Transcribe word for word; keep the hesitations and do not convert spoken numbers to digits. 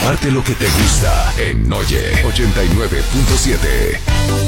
Comparte lo que te gusta en Oye ochenta y nueve punto siete.